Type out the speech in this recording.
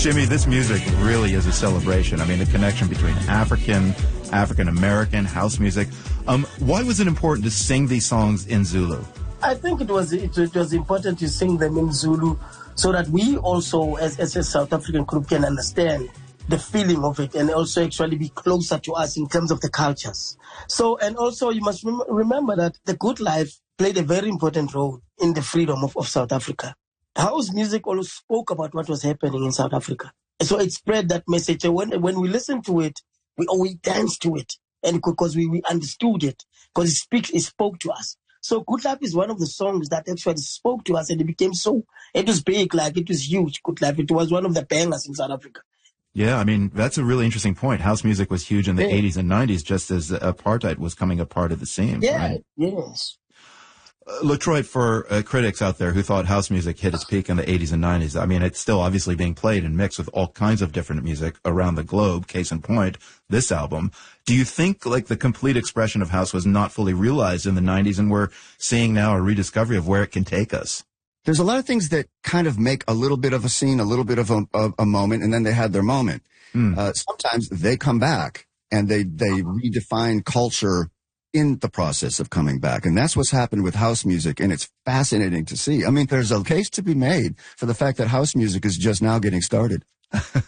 Jimmy, this music really is a celebration. I mean, the connection between African American, house music. Why was it important to sing these songs in Zulu? I think it was important to sing them in Zulu so that we also, as a South African group, can understand the feeling of it and also actually be closer to us in terms of the cultures. So, and also you must remember that the Good Life played a very important role in the freedom of South Africa. House music always spoke about what was happening in South Africa. So it spread that message. And when we listened to it, we always danced to it. And because we understood it, because it spoke to us. So Good Life is one of the songs that actually spoke to us, and it was big, like it was huge, Good Life. It was one of the bangers in South Africa. Yeah, I mean, that's a really interesting point. House music was huge in the 80s and 90s, just as apartheid was coming a part of the scene. Yeah, right? Yes. LaTroy, for critics out there who thought house music hit its peak in the 80s and 90s, I mean, it's still obviously being played and mixed with all kinds of different music around the globe. Case in point, this album. Do you think, like, the complete expression of house was not fully realized in the 90s, and we're seeing now a rediscovery of where it can take us? There's a lot of things that kind of make a little bit of a scene, a little bit of a moment, and then they had their moment. Sometimes they come back and they redefine culture in the process of coming back. And that's what's happened with house music, and it's fascinating to see. I mean, there's a case to be made for the fact that house music is just now getting started.